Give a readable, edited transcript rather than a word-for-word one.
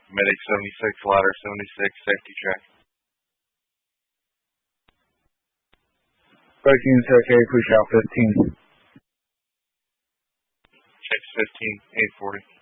Medic 76, ladder 76, safety check. Vikings Tech A, push out 15. Check 15, 840.